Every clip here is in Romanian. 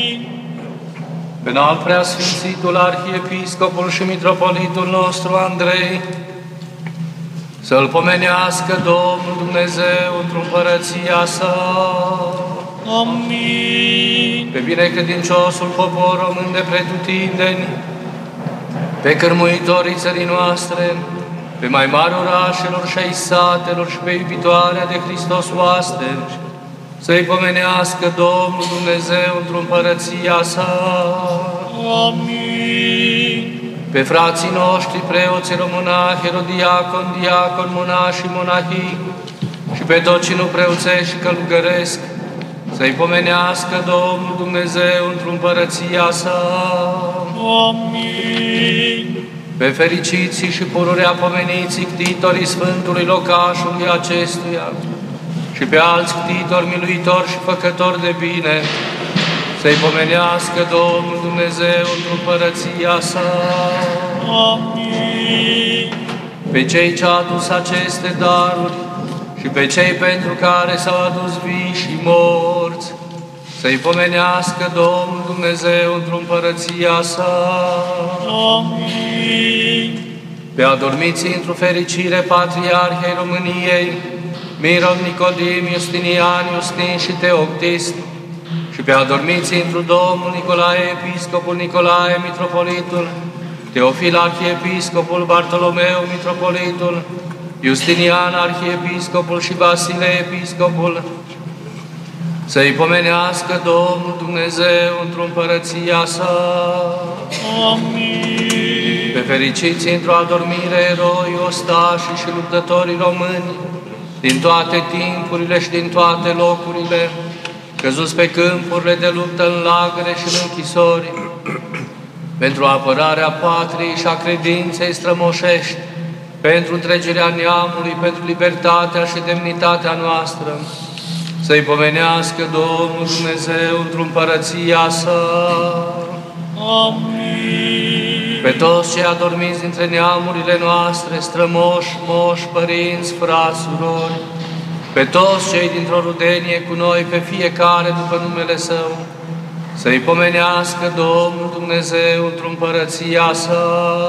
Înalt preasfințitul arhiepiscopul și mitropolitul nostru Andrei, să-l pomenească Domnul Dumnezeu într-o împărăția sa. Amin. Pe binecredinciosul popor român de pretutindeni, pe cărmuitorii țării noastre, pe mai mari orașelor și ai satelor și pe iubitoarea de Hristos oasteni, să-i pomenească Domnul Dumnezeu într-o împărăția sa. Amin. Pe frații noștri, preoții monahi, erodiacon, diacon, monași și monahii, și pe toți ce nu preoțești și călugăresc, să-i pomenească Domnul Dumnezeu într-o împărăția sa. Amin. Pe fericiții și pururea pomeniții ctitorii Sfântului locașului acestuia și pe alți ctitori, miluitori și făcători de bine, să-i pomenească Domnul Dumnezeu într-o împărăția sa. Amin. Pe cei ce au adus aceste daruri și pe cei pentru care s-au adus vii și morți, să-i pomenească Domnul Dumnezeu într-o împărăția sa. Amin. Pe adormiții într-o fericire Patriarhei României, Mirov, Nicodim, Justinian, Justin și Teoctist, și pe adormiții într-o Domnul Nicolae, Episcopul Nicolae, Mitropolitul, Teofil, Arhiepiscopul, Bartolomeu, Mitropolitul, Justinian, Arhiepiscopul și Vasile, Episcopul, să-i pomenească Domnul Dumnezeu într-o împărăția sa. Amin. Pe fericiții într-o adormire eroi, ostașii și luptătorii români, din toate timpurile și din toate locurile, căzuți pe câmpurile de luptă, în lagăre și în închisori, pentru apărarea patriei și a credinței strămoșești, pentru întregirea neamului, pentru libertatea și demnitatea noastră, să-i pomenească Domnul Dumnezeu într-o împărăția sa. Amin. Pe toți cei adormiți dintre neamurile noastre, strămoși, moși, părinți, frați, surori, pe toți cei dintr-o rudenie cu noi, pe fiecare după numele Său, să-i pomenească Domnul Dumnezeu într-o împărăția sa.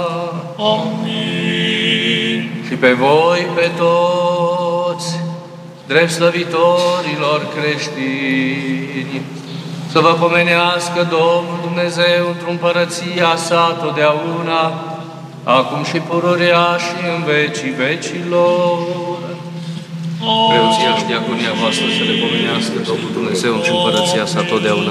Amin. Și pe voi, pe toți, drept slăvitorilor creștini, să vă pomenească Domnul Dumnezeu într-o împărăția sa totdeauna, acum și pururea și în vecii vecilor. Preoția și diaconia voastră să le pomenească Domnul Dumnezeu într-o împărăția sa totdeauna.